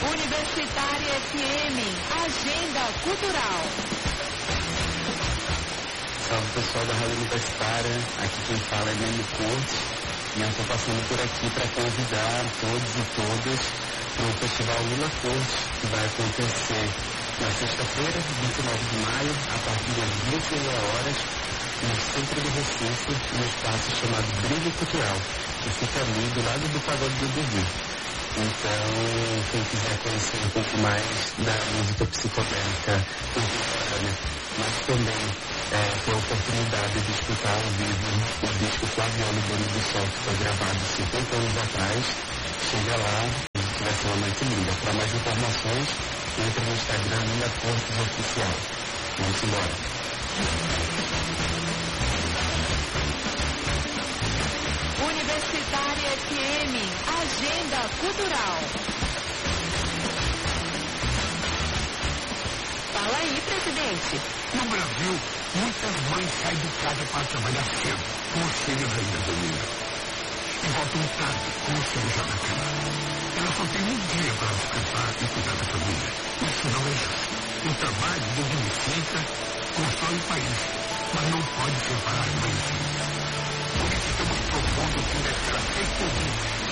Universitária FM, Agenda Cultural. Salve pessoal da Rádio Universitária, aqui quem fala é Nemo Cortes e eu estou passando por aqui para convidar todos e todas para o Festival Lula Cortes, que vai acontecer na sexta-feira, 29 de maio, a partir das 21 horas, no centro do Recife, no espaço chamado Brilho Cultural, que fica ali do lado do Pagode do Dudu. Então, quem quiser conhecer um pouco mais da música psicodélica contemporânea, mas também ter a oportunidade de escutar ao vivo o disco Flaviano Dono do Sol, que foi gravado 50 anos atrás, chega lá e vai ser uma noite linda. Para mais informações, entre no Instagram Lula Cortes Oficial. Vamos embora. Universitária FM, Agenda Cultural. Fala aí, presidente. No Brasil, muitas mães saem de casa para trabalhar cedo, com os filhos ainda dormindo. E voltam tarde, com os filhos já na cama. Elas só têm um dia para descansar e cuidar da família. Isso não é justo. O trabalho dignifica, constrói o país, mas não pode separar mãe e filha. Por isso estamos propondo o fim da escala 6 por 1.